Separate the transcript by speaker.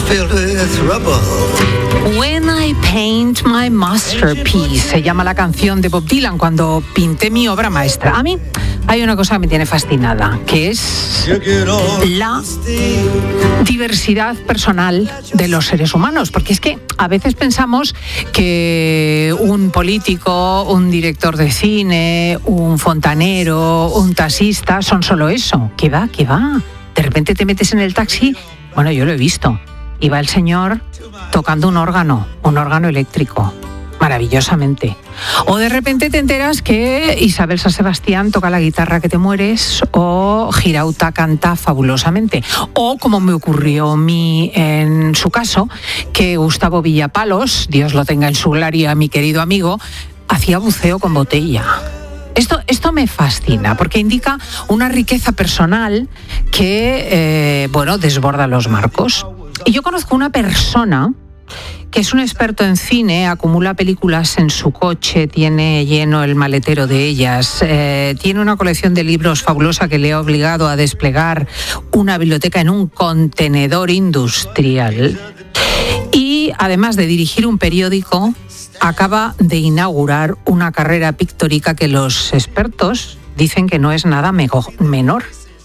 Speaker 1: filled with rubble.
Speaker 2: When I Paint My Masterpiece se llama la canción de Bob Dylan, cuando pinté mi obra maestra. A mí hay una cosa que me tiene fascinada, que es la diversidad personal de los seres humanos, porque es que a veces pensamos que un político, un director de cine, un fontanero, un taxista son solo eso. ¿Qué va? ¿Qué va? De repente te metes en el taxi, bueno, yo lo he visto, y va el señor tocando un órgano eléctrico, maravillosamente. O de repente te enteras que Isabel San Sebastián toca la guitarra que te mueres, o Girauta canta fabulosamente. O, como me ocurrió a mí en su caso, que Gustavo Villapalos, Dios lo tenga en su gloria, mi querido amigo, hacía buceo con botella. Esto me fascina, porque indica una riqueza personal que, desborda los marcos. Y yo conozco una persona que es un experto en cine, acumula películas en su coche, tiene lleno el maletero de ellas, tiene una colección de libros fabulosa que le ha obligado a desplegar una biblioteca en un contenedor industrial. Y además de dirigir un periódico, acaba de inaugurar una carrera pictórica que los expertos dicen que no es nada menor.